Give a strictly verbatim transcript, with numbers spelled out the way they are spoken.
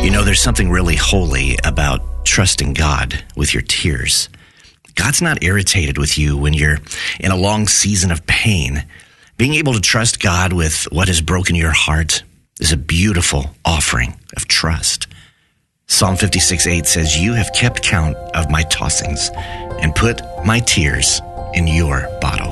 You know, there's something really holy about trusting God with your tears. God's not irritated with you when you're in a long season of pain. Being able to trust God with what has broken your heart is a beautiful offering of trust. Psalm fifty-six eight says, "You have kept count of my tossings and put my tears in your bottle."